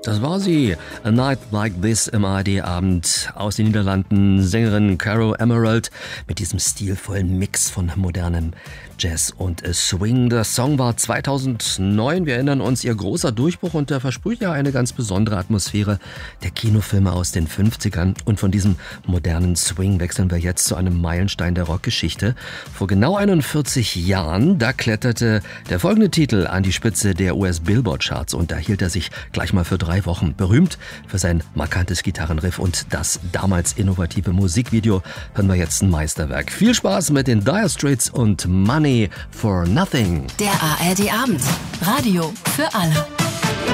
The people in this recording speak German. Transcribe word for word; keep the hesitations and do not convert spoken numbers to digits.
Das war sie. A Night Like This im A R D-Abend aus den Niederlanden. Sängerin Caro Emerald mit diesem stilvollen Mix von modernem Jazz und Swing. Der Song war zweitausendneun. Wir erinnern uns, ihr großer Durchbruch, und der versprüht ja eine ganz besondere Atmosphäre der Kinofilme aus den fünfzigern. Und von diesem modernen Swing wechseln wir jetzt zu einem Meilenstein der Rockgeschichte. Vor genau einundvierzig Jahren, da kletterte der folgende Titel an die Spitze der U S-Billboard-Charts, und da hielt er sich gleich mal für drei Wochen. Berühmt für sein markantes Gitarrenriff und das damals innovative Musikvideo hören wir jetzt ein Meisterwerk. Viel Spaß mit den Dire Straits und Money for Nothing. Der A R D-Abend. Radio für alle.